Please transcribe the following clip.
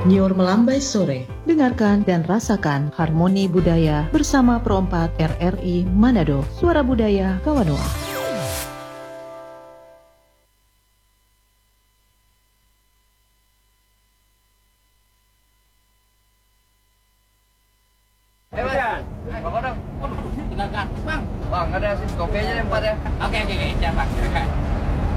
Nyiur melambai sore. Dengarkan dan rasakan harmoni budaya bersama Pro4 RRI Manado, Suara Budaya Kawanoa. Bang, ada kopi aja 4 ya. Oke, siap Bang.